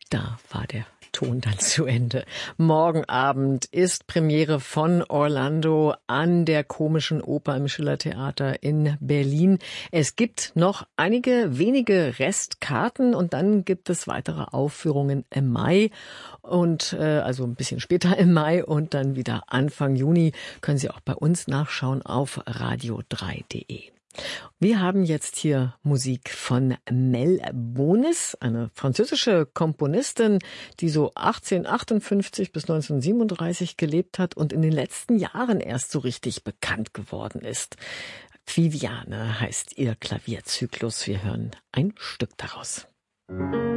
Da war der Ton dann zu Ende. Morgen Abend ist Premiere von Orlando an der Komischen Oper im Schillertheater in Berlin. Es gibt noch einige wenige Restkarten und dann gibt es weitere Aufführungen im Mai und also ein bisschen später im Mai und dann wieder Anfang Juni. Können Sie auch bei uns nachschauen auf radio3.de. Wir haben jetzt hier Musik von Mel Bonis, eine französische Komponistin, die so 1858 bis 1937 gelebt hat und in den letzten Jahren erst so richtig bekannt geworden ist. Viviane heißt ihr Klavierzyklus. Wir hören ein Stück daraus.